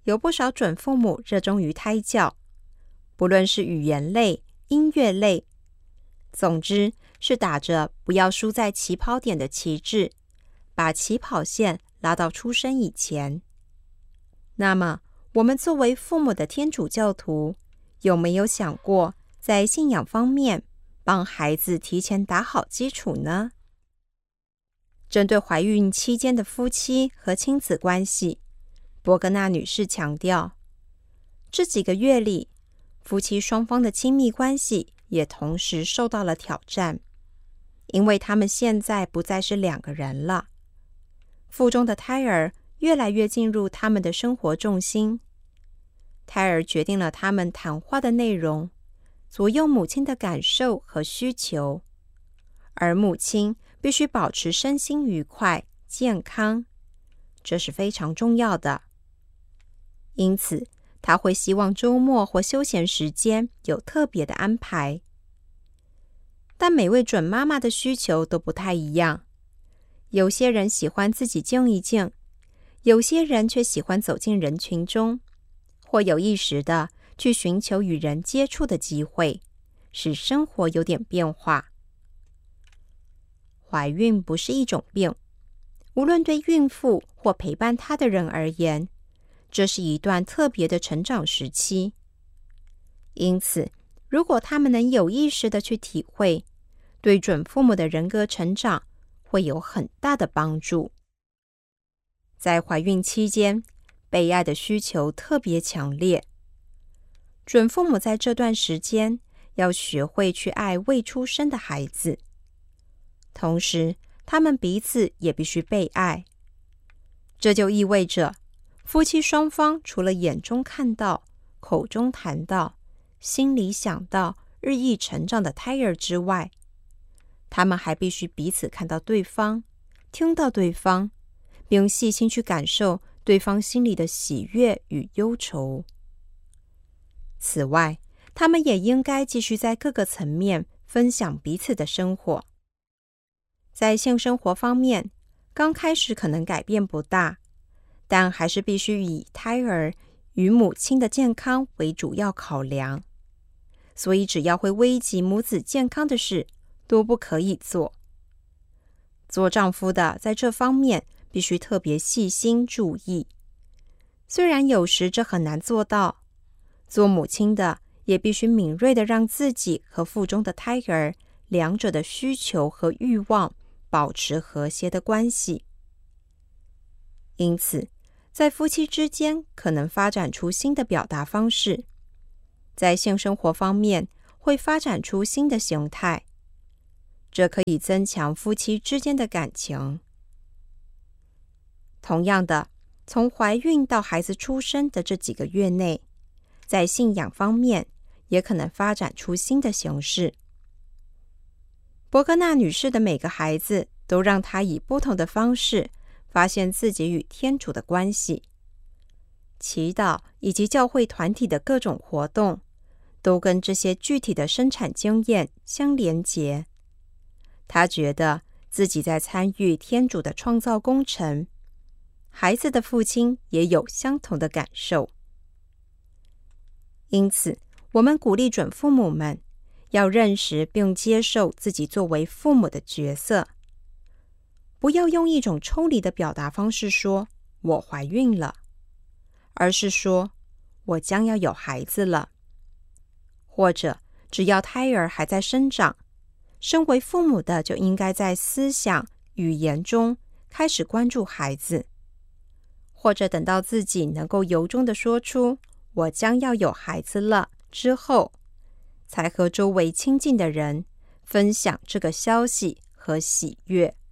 有不少准父母热衷于胎教，不论是语言类、音乐类，总之是打着不要输在起跑点的旗帜，把起跑线拉到出生以前。那么，我们作为父母的天主教徒，有没有想过在信仰方面帮孩子提前打好基础呢？针对怀孕期间的夫妻和亲子关系，伯格纳女士强调，这几个月里，夫妻双方的亲密关系也同时受到了挑战，因为他们现在不再是两个人了，腹中的胎儿越来越进入他们的生活重心，胎儿决定了他们谈话的内容，左右母亲的感受和需求，而母亲必须保持身心愉快、健康，这是非常重要的。因此，她会希望周末或休闲时间有特别的安排。但每位准妈妈的需求都不太一样，有些人喜欢自己静一静，有些人却喜欢走进人群中，或有意识的去寻求与人接触的机会，使生活有点变化。怀孕不是一种病，无论对孕妇或陪伴她的人而言，这是一段特别的成长时期。因此，如果他们能有意识的去体会，对准父母的人格成长会有很大的帮助。在怀孕期间，被爱的需求特别强烈。准父母在这段时间要学会去爱未出生的孩子，同时他们彼此也必须被爱。这就意味着，夫妻双方除了眼中看到、口中谈到、心里想到日益成长的胎儿之外，他们还必须彼此看到对方，听到对方，并细心去感受对方心里的喜悦与忧愁。此外，他们也应该继续在各个层面分享彼此的生活。在性生活方面，刚开始可能改变不大，但还是必须以胎儿与母亲的健康为主要考量。所以只要会危及母子健康的事，都不可以做。做丈夫的在这方面必须特别细心注意，虽然有时这很难做到，做母亲的也必须敏锐地让自己和腹中的胎儿两者的需求和欲望保持和谐的关系。因此，在夫妻之间可能发展出新的表达方式，在性生活方面会发展出新的形态，这可以增强夫妻之间的感情。同样的，从怀孕到孩子出生的这几个月内，在信仰方面也可能发展出新的形式。伯格纳女士的每个孩子都让她以不同的方式发现自己与天主的关系。祈祷以及教会团体的各种活动都跟这些具体的生产经验相连结。她觉得自己在参与天主的创造工程，孩子的父亲也有相同的感受。因此，我们鼓励准父母们要认识并接受自己作为父母的角色，不要用一种抽离的表达方式说我怀孕了，而是说我将要有孩子了，或者只要胎儿还在生长，身为父母的就应该在思想、语言中开始关注孩子，或者等到自己能够由衷地说出我将要有孩子了之后，才和周围亲近的人分享这个消息和喜悦。